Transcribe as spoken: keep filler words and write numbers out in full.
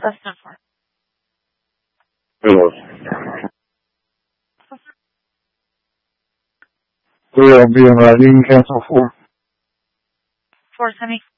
that stand for? Pillows. Three, I'll be in, but I didn't cancel four. Four, Sammy.